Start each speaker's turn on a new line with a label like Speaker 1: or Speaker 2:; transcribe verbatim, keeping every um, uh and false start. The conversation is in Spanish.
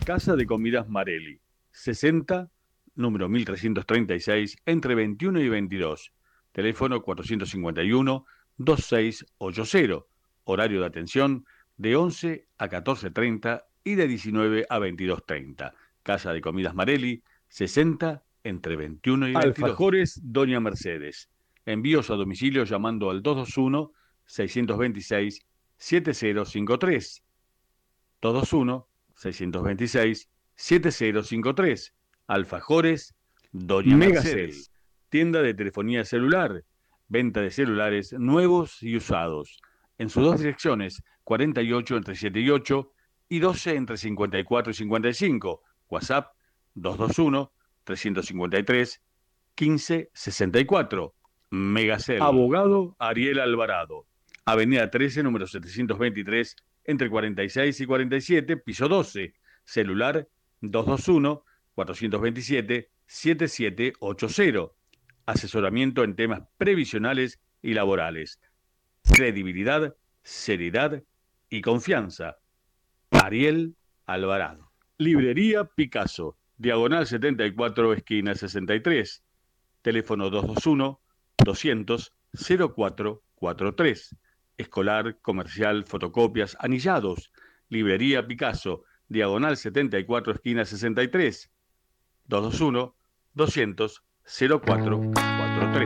Speaker 1: Casa de Comidas Marelli, sesenta, número mil trescientos treinta y seis, entre veintiuno y veintidós. Teléfono cuatrocientos cincuenta y uno, veintiséis ochenta. Horario de atención de once a catorce treinta y de diecinueve a veintidós treinta. Casa de Comidas Marelli, sesenta, entre veintiuno y veintidós. Alfajores Doña Mercedes. Envíos a domicilio llamando al doscientos veintiuno, seiscientos veintiséis, setenta cincuenta y tres. doscientos veintiuno, seiscientos veintiséis, setenta cincuenta y tres. Alfajores Doña
Speaker 2: Megacel.
Speaker 1: Mercedes. Tienda de telefonía celular. Venta de celulares nuevos y usados. En sus dos direcciones, cuarenta y ocho entre siete y ocho y doce entre cincuenta y cuatro y cincuenta y cinco. WhatsApp doscientos veintiuno, trescientos cincuenta y tres, quince sesenta y cuatro. Megacel. Abogado Ariel Alvarado. Avenida trece, número setecientos veintitrés, entre cuarenta y seis y cuarenta y siete, piso doce. Celular doscientos veintiuno, cuatrocientos veintisiete, setenta y siete ochenta. Asesoramiento en temas previsionales y laborales. Credibilidad, seriedad y confianza. Ariel Alvarado. Librería Picasso, diagonal setenta y cuatro, esquina sesenta y tres. Teléfono doscientos veintiuno, doscientos, cero cuatro cuarenta y tres. Escolar, comercial, fotocopias, anillados. Librería Picasso, diagonal setenta y cuatro, esquina sesenta y tres. doscientos veintiuno, doscientos, cero cuatro cuarenta y tres.